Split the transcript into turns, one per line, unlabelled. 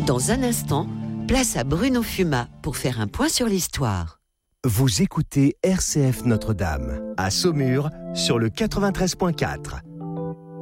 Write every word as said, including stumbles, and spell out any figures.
Dans un instant, place à Bruno Fuma pour faire un point sur l'histoire.
Vous écoutez R C F Notre-Dame, à Saumur, sur le quatre-vingt-treize virgule quatre.